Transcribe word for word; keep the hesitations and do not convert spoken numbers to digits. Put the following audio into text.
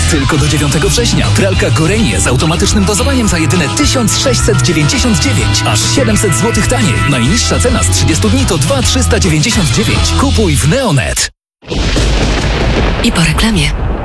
Tylko do dziewiątego września. Pralka Gorenie z automatycznym dozowaniem za jedyne tysiąc sześćset dziewięćdziesiąt dziewięć. Aż siedemset złotych taniej. Najniższa cena z trzydziestu dni to dwa tysiące trzysta dziewięćdziesiąt dziewięć. Kupuj w Neonet. I po reklamie.